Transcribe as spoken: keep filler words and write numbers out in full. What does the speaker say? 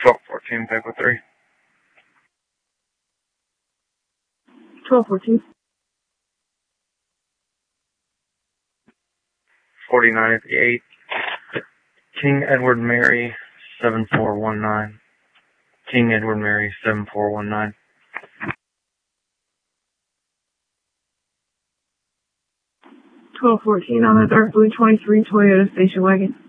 twelve fourteen, Echo three. twelve fourteen. forty-nine eighty-eight. King Edward Mary, seven four one nine. King Edward Mary, seven four one nine. twelve fourteen on the dark blue twenty-three Toyota station wagon.